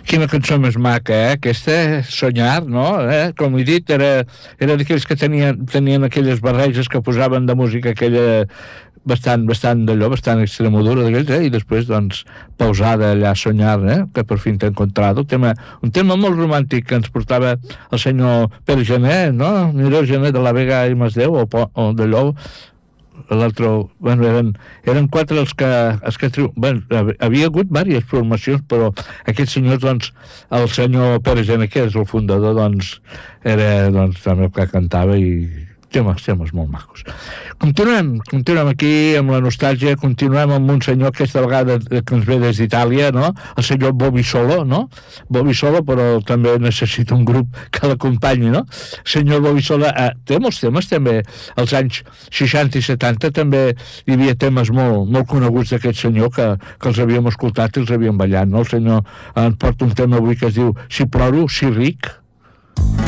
Quina cançó més maca, aquesta, Soñar, no? Com he dit, era d'aquells que tenien aquelles barreges que posaven de música aquella bastant d'allò, bastant extremodura d'aquells, i després, doncs, pausada allà, Soñar, que per fin t'he encontrado. Un tema molt romàntic que ens portava el senyor Pere Gené, no? Miró Gené de la Vega i Masdeu, o d'allò, l'altre, bueno, eren 4 els que bueno, havia hagut diverses formacions, però aquests senyors, doncs, el senyor Pere Gené, que és el fundador, doncs, era, doncs, també el que cantava, i temes molt macos. Continuem aquí amb la nostàlgia, continuem amb un senyor aquesta vegada que ens ve des d'Itàlia, no? El senyor Bobby Solo, no? Bobby Solo, però també necessita un grup que l'acompanyi, no? El senyor Bobby Solo té molts temes, també, als anys 60 i 70 també hi havia temes molt, molt coneguts d'aquest senyor que els havíem escoltat i els havíem ballat, no? El senyor ens porta un tema avui que es diu Si ploro, si ric.